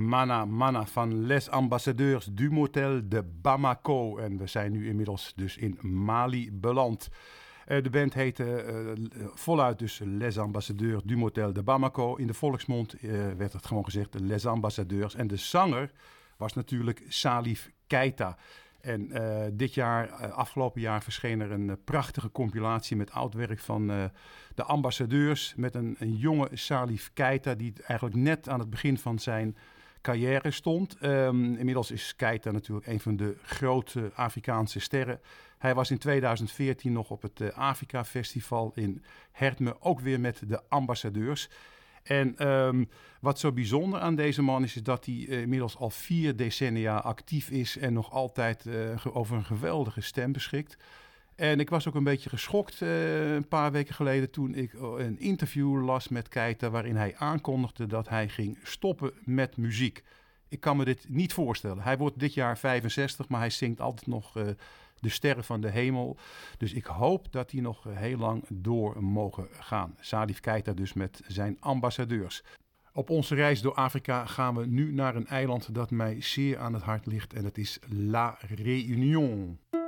Mana Mana van Les Ambassadeurs du Motel de Bamako. En we zijn nu inmiddels dus in Mali beland. De band heette voluit dus Les Ambassadeurs du Motel de Bamako. In de volksmond werd het gewoon gezegd Les Ambassadeurs. En de zanger was natuurlijk Salif Keita. En afgelopen jaar verscheen er een prachtige compilatie met oud werk van de ambassadeurs. Met een jonge Salif Keita die eigenlijk net aan het begin van zijn carrière stond. Inmiddels is Keita natuurlijk een van de grote Afrikaanse sterren. Hij was in 2014 nog op het Afrika Festival in Hertme, ook weer met de ambassadeurs. En wat zo bijzonder aan deze man is dat hij inmiddels al 4 decennia actief is en nog altijd over een geweldige stem beschikt. En ik was ook een beetje geschokt een paar weken geleden toen ik een interview las met Keita waarin hij aankondigde dat hij ging stoppen met muziek. Ik kan me dit niet voorstellen. Hij wordt dit jaar 65, maar hij zingt altijd nog de sterren van de hemel. Dus ik hoop dat die nog heel lang door mogen gaan. Salif Keita dus met zijn ambassadeurs. Op onze reis door Afrika gaan we nu naar een eiland dat mij zeer aan het hart ligt. En dat is La Réunion.